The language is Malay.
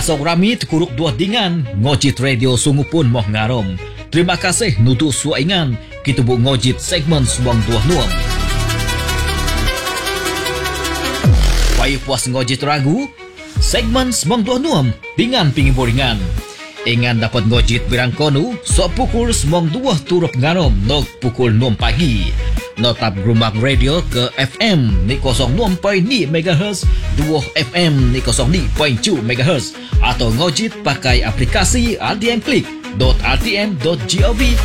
Pasok rami tekuruk dua dingan, ngojit radio sungu pun moh ngarom. Terima kasih nutu suaingan, kita bu ngojit segmen suang dua nuam. Payah puas ngojit ragu, segmen suang dua nuam, dingan pingi boringan. Ingan dapat ngojit birang konu, sok pukul suang dua turuk ngarom, nok pukul 6 pagi. Notap Grumak Radio ke FM ni 06.2 MHz, 2 FM ni 02.2 MHz atau ngojit pakai aplikasi RTM Klik.rtm.gov